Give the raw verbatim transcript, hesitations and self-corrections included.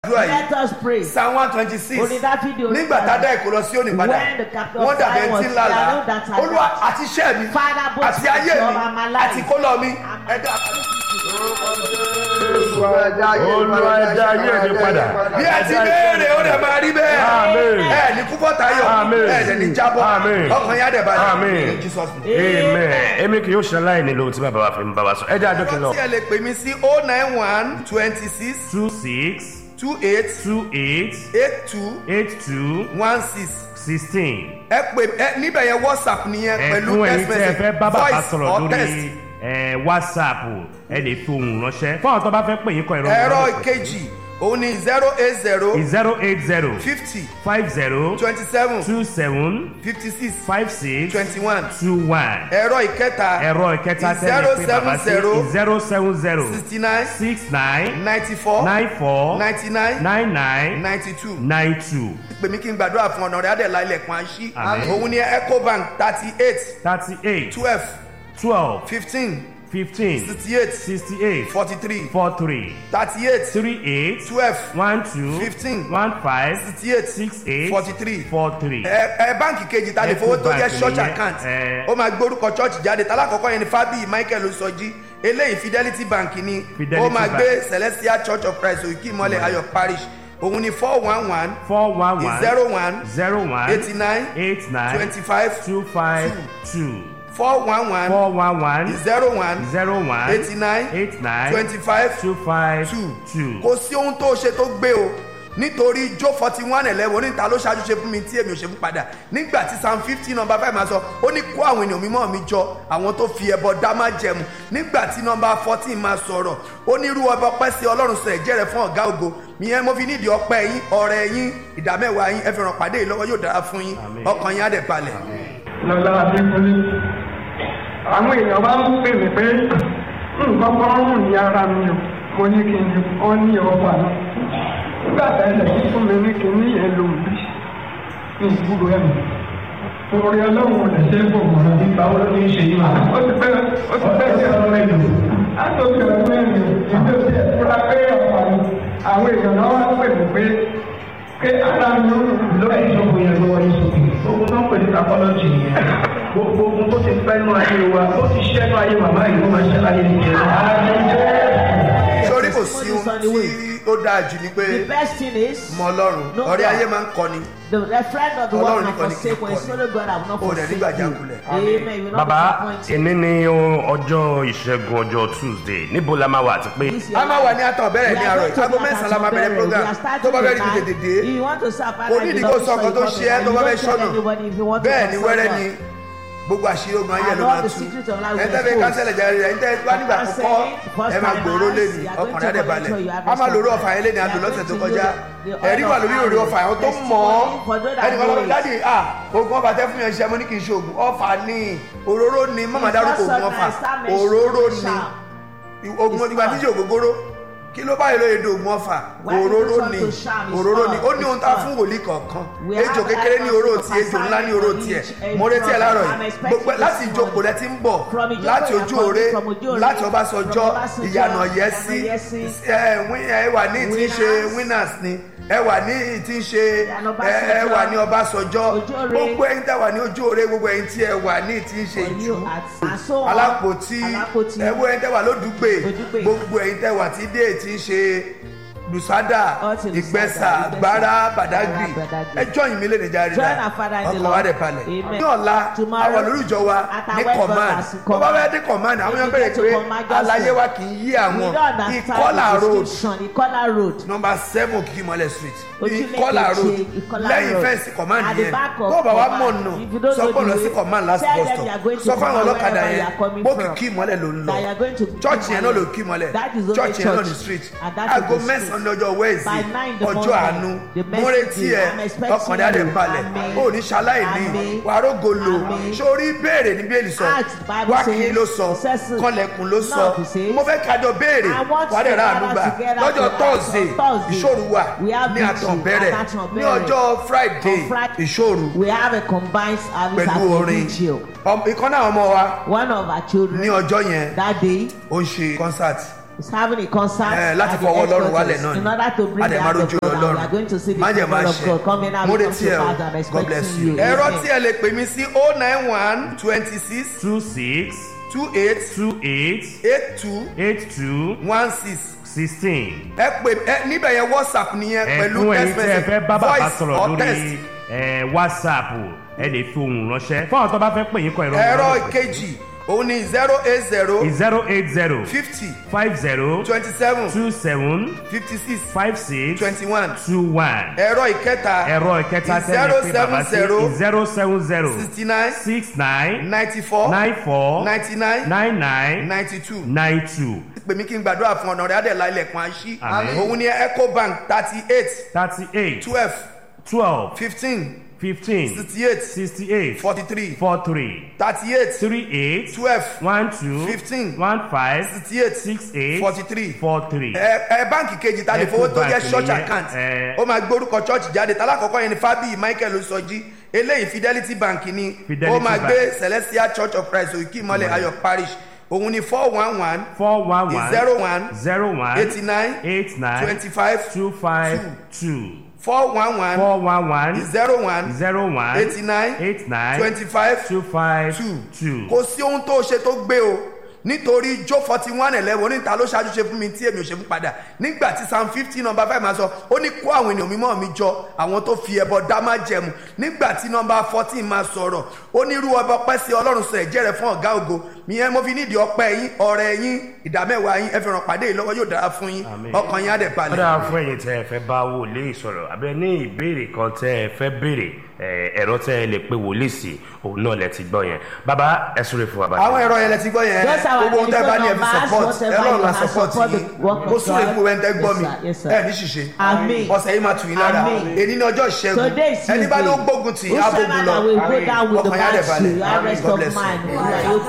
Let us pray. Psalm one twenty-six. Nígbà tá a dá ìkó lọ sí òní padà, wọ́n dàbí ẹni tí ń lálàá. Olúwa àti iṣẹ́ mi, àti ayé mi, àti kólọ́ mi. Olúwa ẹja ayé mi padà. Bí ẹ ti béèrè, ó dẹ̀ máa rí bẹ́ẹ̀. Ẹ ní kúkọ́ tayọ̀, ẹ dẹ̀ ní jábọ̀. Ọkàn yá dẹ̀ balẹ̀. Amen. Èmi kì yóò ṣe aláìní lóhun tí bàbá wa fi ń bá wa sọ. Ẹ jẹ́ àdókè lọ. Wọ́n ti ẹ lè pè mí sí oh nine one twenty six. two six. two eight. two eight. eight two. eight two. one six. sixteen. Ẹ pè ẹ níbẹ̀ yẹn WhatsApp nìyẹn pẹ̀lú text message, fẹ́ bá bàbá sọ̀rọ̀ voice or text. lórí WhatsApp ẹ lè fi ohùn ránṣẹ́ fún àwọn tó bá fẹ́ pè yín kọ ìrọ̀rùn. Ẹ̀rọ ìkejì òun ni zero eight zero. zero eight zero. fifty. five zero. twenty seven. two seven. fifty six. five six. twenty one. two one. Ẹ̀rọ ìkẹta. ẹ̀rọ ìkẹta tẹ́lẹ̀ pé bàbá sí zero seven zero. sixty nine. six nine. ninety four. nine four. ninety nine. nine nine. ninety two. nine two. pè mí kí n gbàdúrà fún ọ̀nà rẹ̀ adẹ̀lá ilẹ̀kùn àṣí. Àmín. Òun ni Ecobank thirty eight. thirty eight. twelve. twelve. fifteen. fifteen. sixty eight. sixty eight. forty three. four three. thirty eight. three eight. twelve. one two. fifteen. one five. sixty eight. six eight. forty three. four three. ẹ ẹ báǹkì kejì ta lè fowó tó jẹ́ church Ecobank account nìyẹn, ẹ. ó máa gbórúkọ church jáde tálákọ̀ọ́kọ́ yẹn ni Fábíyì Michael Oṣọ́jí eléyìí Fidelity Bank ni Fidelity ó máa Bank. gbé Celestial Church of Christ Òkè Ìmọ́lẹ̀ Ayọ̀ Parish òun ni four one one four one one. zero one zero one. eighty nine eight nine. twenty five two five two. four one one four one one. zero one zero one. eighty nine eight nine. twenty five two five two two. kò sí ohun tó ṣe tó gbé o nítorí jó forty one eleven oníta ló ṣáájú ṣe fún mi tí èmi ò ṣe fún padà nígbà tí psalm fifty number five máa sọ ó ní kó àwọn ènìyàn mímọ́ mi jọ àwọn tó fi ẹbọ dá má jẹmu nígbà tí number fourteen máa sọ̀rọ̀ ó ní irú ọba ọpẹ́ sí ọlọ́run sọ ẹ̀jẹ̀ rẹ̀ fún ọ̀gá ògo ìyẹn mo fi nídìí ọpẹ́ yín ọrẹ yín ìdámẹ́wàá yín ẹ fi ràn pàdé yìí lọ́wọ́ yóò dára fún yín Àmín. ọkàn yín á dẹ̀ balẹ̀. lọ́la adékúnlé àwọn èèyàn bá ń pè mí pé nǹkan kan rùn ní ara mi o mo ní kí n ọ ní ọba náà nígbà tá ẹ lẹ́yìn fún mi ní kí n ní èlò òbí ní ìgbúrò ẹ̀ mọ́ orí ọlọ́run ò lè ṣe é bò mọ́ ní báwo ló ní í ṣe yìí máa ó ti pẹ́ ó ti pẹ́ sí ọ̀rọ̀ mẹ́lò á tó fi ọ̀rọ̀ mẹ́lò ìgbé òsì ẹ̀ fúra pé ọ̀pá mi àwọn èèyàn náà wá pè mí pé pé ara mi ó lọ́ọ̀ ìṣòro yẹn lọ́wọ́ ní sókè gbogbo náà pè ní apọ́lọ́jì yẹn gbogbo ogun tó ti pẹ́ nú ayé wa ó ti ṣẹ́ nú ayé màmá yìí ó máa ṣẹ́ láyé nìjẹ́ sórí kò sí ohun tí ó dáa jù ni pé The best thing is mọ ọlọ́run No ọ̀rẹ́ God. ayé máa ń kọ́ni the, the friend of the Ọlọ́run world nìkan can ni kì í forsake when kọ́ni. solo God have not Ó dẹ̀ forsaken nígbà you. jákulẹ̀. Amen. You will not Bàbá, be disappointed. èní ní ọjọ́ ìṣẹ́gun ọjọ́ Tuesday níbo la máa wà àti pé This year, a máa wà ní àtọ̀ bẹ̀rẹ̀ ní we are àárọ̀ going to aago be mẹ́sàn-án la máa at bẹ̀rẹ̀ Atomberry. program We are starting tó bá fẹ́ rí tonight. tètè dé If you want to serve, kò ní ìdíkò sọ ọkàn tó ṣe é tó bá fẹ́ ṣọ́nà bẹ́ẹ̀ ni wẹ́rẹ́ ni gbogbo àṣírí ogun ayé ló máa tú ẹ̀ńtẹ́ fi kánsẹ̀lẹ̀ jẹ́ rẹ̀ ẹ̀ńtẹ́ wá nígbà àkọ́kọ́ ẹ máa gbòòrò lẹ́ni ọkàn rẹ̀ balẹ̀ a máa lòrò ọ̀fà yẹn lẹ́ni àdó lọ́sẹ̀ tó kọjá ẹ̀rí wà lórí òrì ọ̀fà àwọn tó mọ̀ ọ́ ẹnì kan lọ́wọ́ dáàdì à ogun ọ̀fà tẹ́ fún yẹn ṣe mo ní kì í ṣe ogun ọ̀fà ní òróró ni mọ́mọ́ dárúkọ ogun ọ̀fà òróró ni ogun ìgbà tí ṣe ògógóró kí ló báyìí lóye dògùn ọ̀fà òróró ni òróró ni ó ní ohun tá a fún wòlíì kọ̀ọ̀kan ejò kékeré ní oró ti ejò ńlá ní oró tiẹ̀ mo retí ẹ láàárọ̀ yìí gbogbo láti ìjókòó lẹ ti ń bọ̀ láti ojú òre láti Ọbásanjọ́ ìyànà yẹsí ẹ wà ní tí ń ṣe winners ni ẹ wà ní tí ń ṣe ẹ wà ní Ọbásanjọ́ gbogbo ẹ̀yin tẹ́ wà ní ojú òre gbogbo ẹ̀yin tí ẹ wà ní tí ń ṣe ìjú alápòtí ẹ wo ẹ̀yin tẹ́ wà lódùgbè gbogbo ẹ̀yin tẹ́ wà tí dé tí ń ṣe lùsádà ìgbẹ́sà gbára bàdágìrì ẹjọ́ yìí mi lè nìjà rí náà ọkọ̀ wa rẹ̀ balẹ̀ ní ọ̀la àwọn lórí ìjọ wa ní command bó bá bẹ́ẹ̀ dé command àwọn yẹn bẹ̀rẹ̀ pé àlàyé wa kì í yí àwọn ìkọlà road number seven Òkìkí Mọ́lẹ̀ street ìkọlà road lẹ́yìn fẹ́ǹsì command yẹn bó bá wa mọ̀ nù sọ pé lọ sí command last bus stop sọ fún àwọn ọlọ́kadà yẹn bó Òkìkí Mọ́lẹ̀ ló ń lọ church yẹn náà ló Òkìkí Mọ́lẹ̀ church yẹn náà ní street aago mẹ́sàn-án lọ́jọ́ Wednesday ọjọ́ àánú múretí ẹ ọkàn dáadé balẹ̀ ó ní ṣaláìní wàrógolo sórí béèrè ní bẹ́ẹ̀lì sọ wákì ló sọ kọlẹ̀kùn ló sọ mo fẹ́ kájọ béèrè wàdẹ̀ rà ànúgbà lọ́jọ́ Thursday ìṣòro wà ní Àtànbẹ̀rẹ̀ ní ọjọ́ Friday ìṣòro pẹ̀lú orin ìkan náà ọmọ wa one of our children ní ọjọ́ yẹn that day ó ń ṣe concert is having a concert Eh, láti at the fọwọ́ Ọlọ́run wálẹ̀ headquarters náà ni. in order to bring A the dẹ̀ máa hand of rójú God and Ọlọ́run. we are going to see the Má jẹ̀ máa favor of ṣe. God coming out Mo come retí to ẹ o. pass. I'm God bless expecting you. you. Ẹ̀rọ Amen. tí ẹ lè pè mí sí oh nine one twenty six two six two eight two eight eight two eight two one six. sixteen. Ẹ pè ẹ níbẹ̀ yẹn WhatsApp nìyẹn pẹ̀lú ẹ̀fún text ẹ̀yin tí ẹ message fẹ́ bá bàbá voice sọ̀rọ̀ or text. lórí ẹ̀, WhatsApp ẹ lè fi ohùn ránṣẹ́ fún àwọn tó bá fẹ́ pè yín kọ ìrọ̀rùn. Ẹ̀rọ ìkejì òun ni zero eight zero zero eight zero fifty five zero twenty seven two seven fifty six five six twenty one. two one. Ẹ̀rọ ìkẹta ẹ̀rọ ìkẹta tẹ́lẹ̀ pé bàbá sí zero seven zero sixty nine six nine ninety four nine four ninety nine nine nine ninety two. nine two pè mí kí n gbàdúrà fún ọ̀nà rẹ̀ adẹ̀lá ilẹ̀kùn àṣí. Àmín. Òun ni Ecobank thirty eight thirty eight twelve twelve fifteen fifteen sixty eight sixty eight forty three four three thirty eight three eight twelve one two fifteen one five sixty eight six eight forty three. four three. ẹ ẹ báǹkì kejì ta lè fowó tó jẹ́ Ecobank church nìyẹn, account ẹ. ó máa gbórúkọ church jáde talákọ̀ọ́kọ́ yẹn ni Fábíyì Michael Oṣọ́jí eléyìí Fidelity Bank ni Fidelity ó máa Bank. gbé Celestial Church of Christ Òkè Ìmọ́lẹ̀ Ayọ̀ Parish òun ni four one one four one one zero one zero one eighty nine eight nine twenty five two five two four one one four one one zero one zero one eighty nine eight nine twenty five two five two. two. Kò sí ohun tó ṣe tó gbé o nítorí jó forty one eleven oníta ló ṣáájú ṣe fún mi tí èmi ò ṣe fún padà nígbà tí psalm fifty number five máa sọ ó ní kó àwọn ènìyàn mímọ́ mi jọ àwọn tó fi ẹbọ dá má jẹmu nígbà tí number fourteen máa sọ̀rọ̀ ó ní irú ọba ọpẹ́ sí Ọlọ́run sọ ẹ̀jẹ̀ rẹ̀ fún ọ̀gá ògo ìyẹn mo fi nídìí ọpẹ́ yín ọrẹ yín ìdámẹ́wàá yín ẹ fi ràn pàdé yìí lọ́wọ́ yóò dára fún yín Àmín. ọkàn yín á dẹ̀ ó balẹ̀. dáa fún ẹ̀yin tẹ́ ẹ fẹ́ bá wòlíì sọ̀rọ̀ àbẹ́ ní ìbéèrè kan tẹ́ ẹ fẹ́ béèrè ẹ̀, ẹ̀rọ tẹ́ ẹ lè pe wòlíì sí òun náà lẹ ti gbọ́ yẹn bàbá ẹ súre fún bàbá. Àwọn ẹ̀rọ yẹn lẹ ti gbọ́ yẹn Just our gbogbo ohun tẹ́ bá ní ẹ fi telephone support numbers, ẹ lọ́run la whatever you support have, support yín the work of mo súre God. fún ẹ ń tẹ́ gbọ́ Yes, mi sir. Yes, sir. ẹ ní ṣìṣe Àmín. ọ̀sẹ̀ yìí máa tù yín lára Àmín. èyí ní ọjọ́ ìṣẹ́gun Today is ẹni bá ló Tuesday. gbógun tì í á Whosoever bógun lọ that will go down with the ọkàn yá dẹ̀ battle, balẹ̀ I rest God of bless you. mind.